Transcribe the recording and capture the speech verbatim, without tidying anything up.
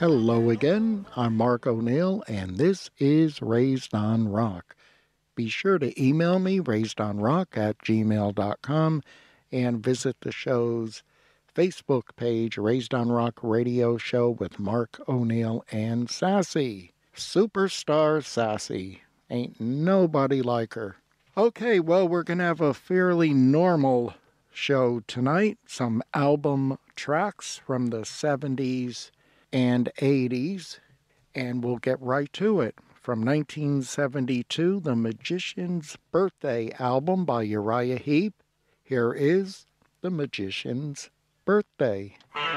Hello again. I'm Mark O'Neill, and this is Raised on Rock. Be sure to email me, raisedonrock at gmail dot com, and visit the show's Facebook page, Raised on Rock Radio Show with Mark O'Neill and Sassy. Superstar Sassy. Ain't nobody like her. Okay, well, we're going to have a fairly normal show tonight. Some album tracks from the seventies and eighties, and we'll get right to it. From nineteen seventy-two, The Magician's Birthday album by Uriah Heep. Here is The Magician's Birthday.